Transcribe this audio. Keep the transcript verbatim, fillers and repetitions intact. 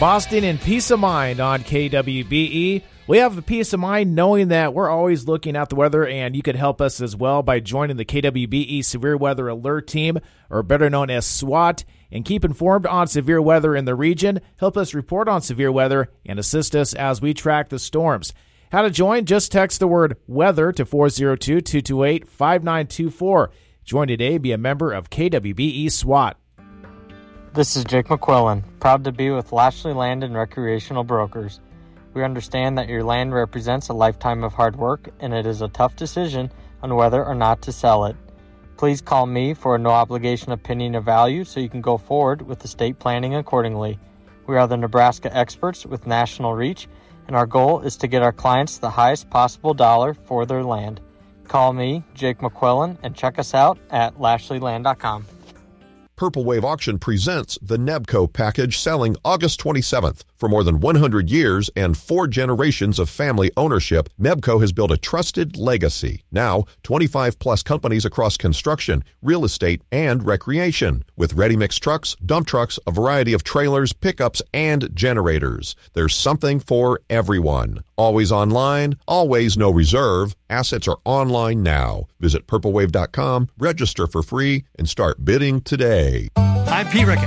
Boston and Peace of Mind on K W B E. We have a peace of mind knowing that we're always looking at the weather, and you can help us as well by joining the K W B E Severe Weather Alert Team, or better known as SWAT, and keep informed on severe weather in the region, help us report on severe weather, and assist us as we track the storms. How to join? Just text the word weather to four oh two, two two eight, five nine two four. Join today, be a member of K W B E SWAT. This is Jake McQuillan, proud to be with Lashley Land and Recreational Brokers. We understand that your land represents a lifetime of hard work, and it is a tough decision on whether or not to sell it. Please call me for a no-obligation opinion of value so you can go forward with estate planning accordingly. We are the Nebraska experts with national reach, and our goal is to get our clients the highest possible dollar for their land. Call me, Jake McQuillan, and check us out at lashley land dot com. Purple Wave Auction presents the Nebco package selling August twenty-seventh. For more than one hundred years and four generations of family ownership, Nebco has built a trusted legacy. Now, twenty-five plus companies across construction, real estate, and recreation. With ready-mix trucks, dump trucks, a variety of trailers, pickups, and generators. There's something for everyone. Always online, always no reserve. Assets are online now. Visit purple wave dot com, register for free, and start bidding today. I'm Pete Rickett.